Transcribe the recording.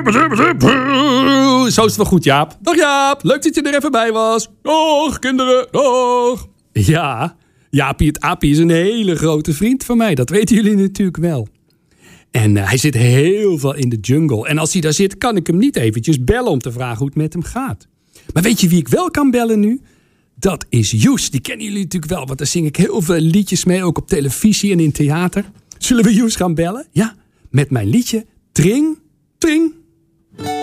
Zo is het wel goed, Jaap. Dag Jaap, leuk dat je er even bij was. Dag kinderen, dag. Ja, Jaapie het Apie is een hele grote vriend van mij. Dat weten jullie natuurlijk wel. En hij zit heel veel in de jungle. En als hij daar zit, kan ik hem niet eventjes bellen om te vragen hoe het met hem gaat. Maar weet je wie ik wel kan bellen nu? Dat is Joes. Die kennen jullie natuurlijk wel, want daar zing ik heel veel liedjes mee. Ook op televisie en in theater. Zullen we Joes gaan bellen? Ja, met mijn liedje Tring, Tring.